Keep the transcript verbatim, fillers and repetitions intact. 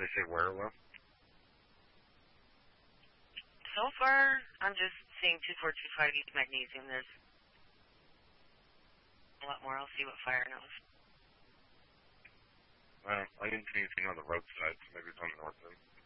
They say where, well? So far, I'm just seeing two four two five East Magnesium. There's a lot more. I'll see what fire knows. Well, I didn't see anything on the roadside, so maybe it's on the north end.